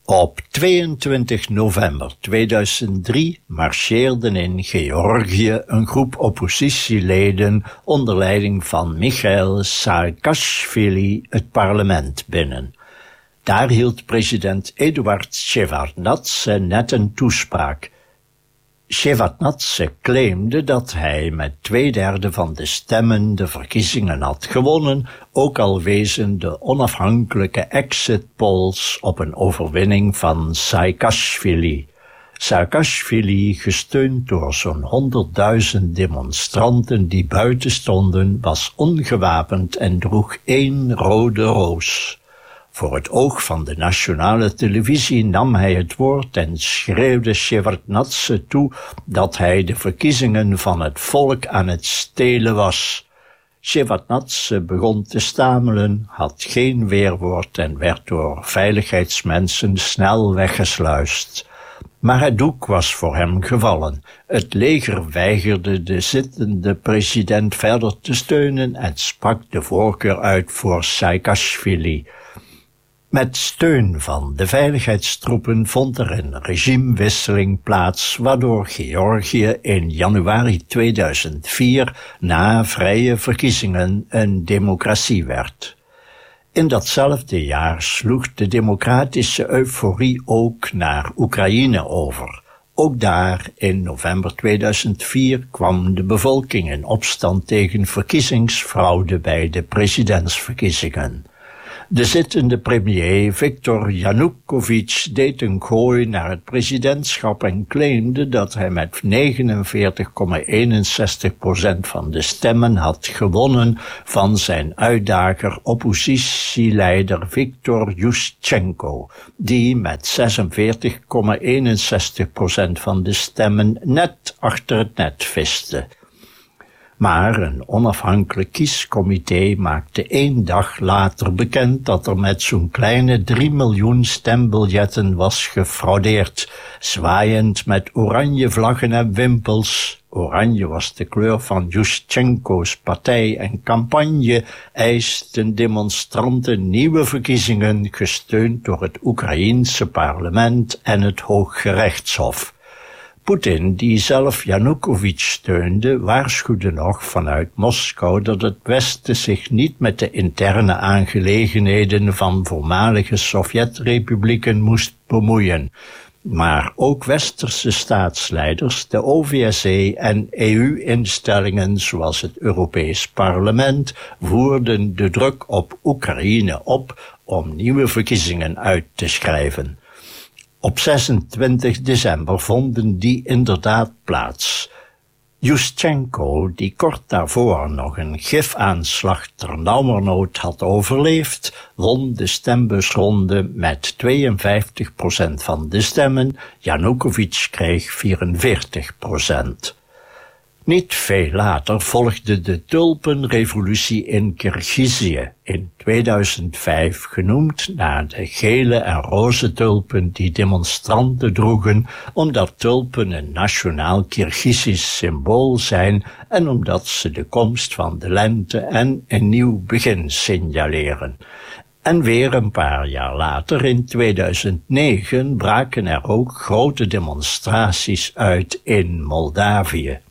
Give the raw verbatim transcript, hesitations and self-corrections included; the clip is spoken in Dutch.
Op tweeëntwintig november tweeduizend drie marcheerden in Georgië een groep oppositieleden onder leiding van Michail Saakashvili het parlement binnen. Daar hield president Eduard Shevardnadze net een toespraak. Shevardnadze claimde dat hij met twee derde van de stemmen de verkiezingen had gewonnen, ook al wezen de onafhankelijke exit polls op een overwinning van Saakashvili. Saakashvili, gesteund door zo'n honderdduizend demonstranten die buiten stonden, was ongewapend en droeg één rode roos. Voor het oog van de nationale televisie nam hij het woord en schreeuwde Shevardnadze toe dat hij de verkiezingen van het volk aan het stelen was. Shevardnadze begon te stamelen, had geen weerwoord en werd door veiligheidsmensen snel weggesluist. Maar het doek was voor hem gevallen. Het leger weigerde de zittende president verder te steunen en sprak de voorkeur uit voor Saakashvili. Met steun van de veiligheidstroepen vond er een regimewisseling plaats, waardoor Georgië in januari tweeduizend vier na vrije verkiezingen een democratie werd. In datzelfde jaar sloeg de democratische euforie ook naar Oekraïne over. Ook daar, in november tweeduizend vier, kwam de bevolking in opstand tegen verkiezingsfraude bij de presidentsverkiezingen. De zittende premier Viktor Yanukovych deed een gooi naar het presidentschap en claimde dat hij met negenenveertig komma eenenzestig procent van de stemmen had gewonnen van zijn uitdager oppositieleider Viktor Yushchenko, die met zesenveertig komma eenenzestig procent van de stemmen net achter het net viste. Maar een onafhankelijk kiescomité maakte één dag later bekend dat er met zo'n kleine drie miljoen stembiljetten was gefraudeerd, zwaaiend met oranje vlaggen en wimpels. Oranje was de kleur van Yushchenko's partij en campagne, eisten demonstranten nieuwe verkiezingen, gesteund door het Oekraïense parlement en het Hooggerechtshof. Poetin, die zelf Yanukovych steunde, waarschuwde nog vanuit Moskou dat het Westen zich niet met de interne aangelegenheden van voormalige Sovjetrepublieken moest bemoeien. Maar ook westerse staatsleiders, de O V S E en E U-instellingen zoals het Europees Parlement voerden de druk op Oekraïne op om nieuwe verkiezingen uit te schrijven. Op zesentwintig december vonden die inderdaad plaats. Yushchenko, die kort daarvoor nog een gifaanslag ternauwernood had overleefd, won de stembusronde met tweeënvijftig procent van de stemmen. Yanukovych kreeg vierenveertig procent. Niet veel later volgde de tulpenrevolutie in Kirgizië, in tweeduizend vijf genoemd naar de gele en roze tulpen die demonstranten droegen, omdat tulpen een nationaal Kirgizisch symbool zijn en omdat ze de komst van de lente en een nieuw begin signaleren. En weer een paar jaar later, in tweeduizend negen, braken er ook grote demonstraties uit in Moldavië.